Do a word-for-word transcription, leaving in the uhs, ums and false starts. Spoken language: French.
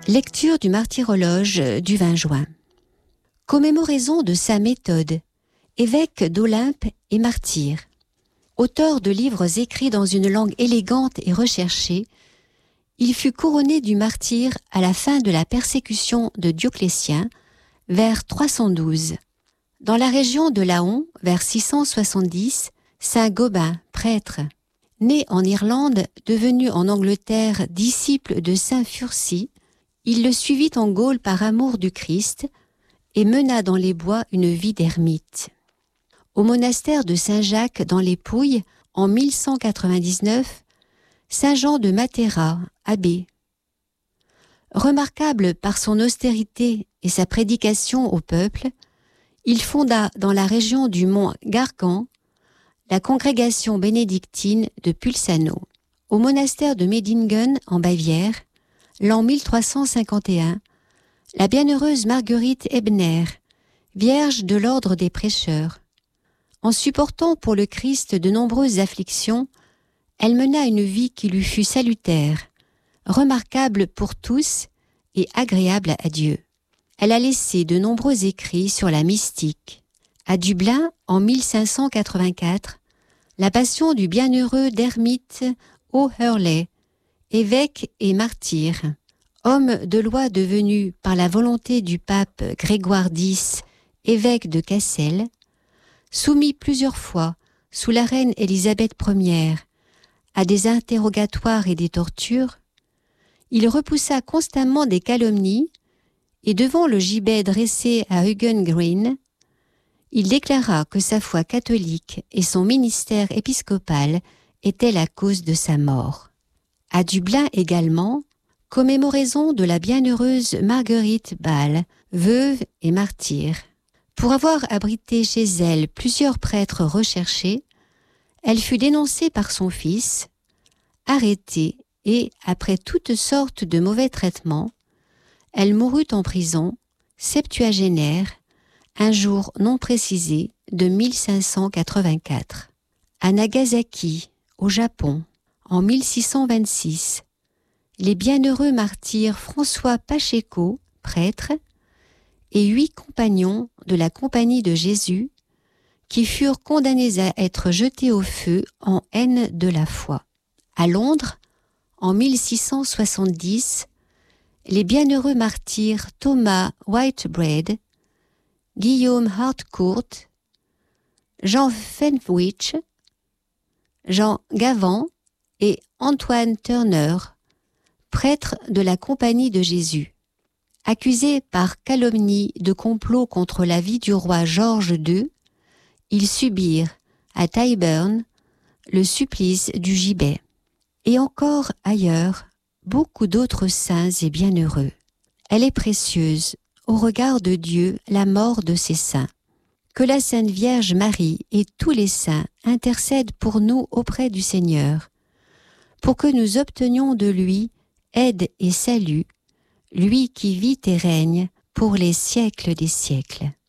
Lecture du martyrologe du vingt juin. Commémoraison de saint Méthode, évêque d'Olympe et martyr. Auteur de livres écrits dans une langue élégante et recherchée, il fut couronné du martyr à la fin de la persécution de Dioclétien, vers trois cent douze. Dans la région de Laon, vers six cent soixante-dix, saint Gobain, prêtre. Né en Irlande, devenu en Angleterre disciple de saint Furcy, il le suivit en Gaule par amour du Christ et mena dans les bois une vie d'ermite. Au monastère de Saint-Jacques dans les Pouilles, en mille cent quatre-vingt-dix-neuf, saint Jean de Matera, abbé. Remarquable par son austérité et sa prédication au peuple, il fonda dans la région du mont Gargan la congrégation bénédictine de Pulsano. Au monastère de Medingen en Bavière, l'an mille trois cent cinquante et un, la bienheureuse Marguerite Ebner, vierge de l'ordre des prêcheurs. En supportant pour le Christ de nombreuses afflictions, elle mena une vie qui lui fut salutaire, remarquable pour tous et agréable à Dieu. Elle a laissé de nombreux écrits sur la mystique. À Dublin, en mille cinq cent quatre-vingt-quatre, la passion du bienheureux d'ermite O'Hurley, évêque et martyr, homme de loi devenu par la volonté du pape Grégoire X, évêque de Cassel, soumis plusieurs fois, sous la reine Élisabeth première, à des interrogatoires et des tortures, il repoussa constamment des calomnies et devant le gibet dressé à Hughen Green, il déclara que sa foi catholique et son ministère épiscopal étaient la cause de sa mort. À Dublin également, commémoraison de la bienheureuse Marguerite Ball, veuve et martyr. Pour avoir abrité chez elle plusieurs prêtres recherchés, elle fut dénoncée par son fils, arrêtée et, après toutes sortes de mauvais traitements, elle mourut en prison, septuagénaire, un jour non précisé de mille cinq cent quatre-vingt-quatre. À Nagasaki, au Japon, en mille six cent vingt-six, les bienheureux martyrs François Pacheco, prêtre, et huit compagnons de la Compagnie de Jésus qui furent condamnés à être jetés au feu en haine de la foi. À Londres, en mille six cent soixante-dix, les bienheureux martyrs Thomas Whitebread, Guillaume Harcourt, Jean Fenwick, Jean Gavant et Antoine Turner, prêtres de la Compagnie de Jésus. Accusés par calomnie de complot contre la vie du roi George deux, ils subirent, à Tyburn, le supplice du gibet. Et encore ailleurs, beaucoup d'autres saints et bienheureux. Elle est précieuse, au regard de Dieu, la mort de ces saints. Que la Sainte Vierge Marie et tous les saints intercèdent pour nous auprès du Seigneur, pour que nous obtenions de lui aide et salut, lui qui vit et règne pour les siècles des siècles.